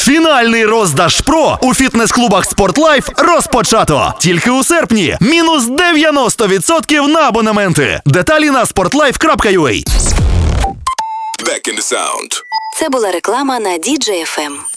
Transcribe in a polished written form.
Фінальний роздаж ПРО у фітнес-клубах «Спортлайф» розпочато. Тільки у серпні. Мінус 90% на абонементи. Деталі на sportlife.ua. Back in the sound. Це була реклама на DJ FM.